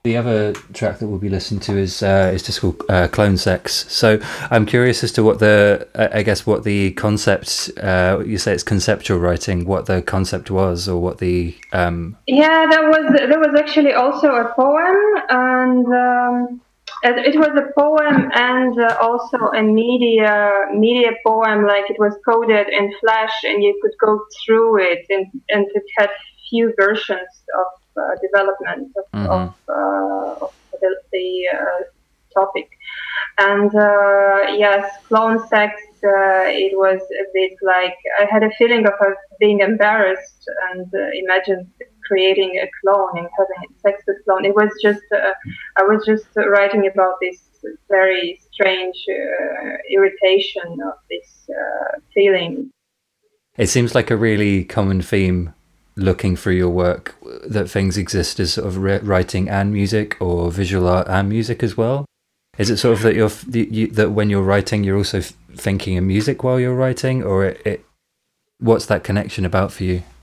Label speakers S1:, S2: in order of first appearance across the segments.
S1: The other track that we'll be listening to is just called "Clone Sex." So I'm curious as to what I guess what the concept. You say it's conceptual writing. What the concept was, or what the
S2: Yeah, there was actually also a poem, and it was a poem and also a media poem. Like it was coded in Flash, and you could go through it, and it had few versions of development
S1: mhm.
S2: of the topic. And yes, clone sex. It was a bit like I had a feeling of being embarrassed and imagined creating a clone and having sex with clone. It was just I was just writing about this very strange irritation of this feeling.
S1: It seems like a really common theme looking through your work that things exist as sort of writing and music, or visual art and music as well. Is it sort of that that when you're writing, you're also thinking of music while you're writing, or what's that connection about for you?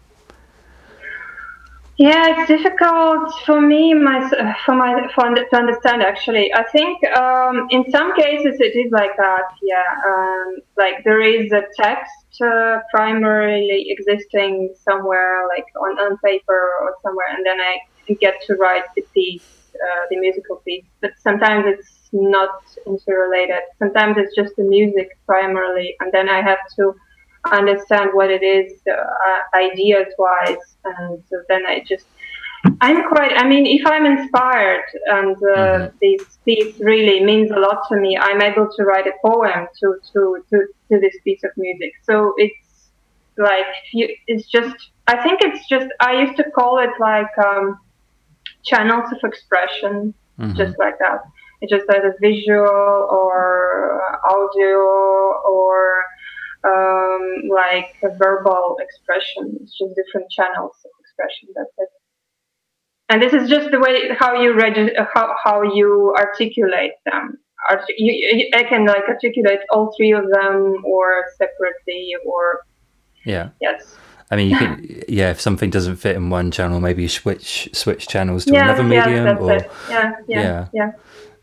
S2: Yeah, it's difficult for me, to understand. Actually, I think in some cases it is like that. Yeah, like there is a text primarily existing somewhere, like on paper or somewhere, and then I get to write the piece, the musical piece. But sometimes it's not interrelated. Sometimes it's just the music primarily, and then I have to understand what it is ideas wise, and so then I mean, if I'm inspired and
S1: Hmm.
S2: this piece really means a lot to me, I'm able to write a poem to this piece of music. So it's like it's just I think it's just I used to call it like channels of expression,
S1: Hmm.
S2: just like that. It's just either visual or audio or like a verbal expression. It's just different channels of expression. That's it. And this is just the way how you articulate them. I can like articulate all three of them or separately or
S1: Yeah.
S2: yes.
S1: I mean, you can, yeah, if something doesn't fit in one channel, maybe you switch channels to another
S2: Yes, yes,
S1: medium,
S2: that's it.
S1: or
S2: Yeah, yeah,
S1: yeah.
S2: yeah.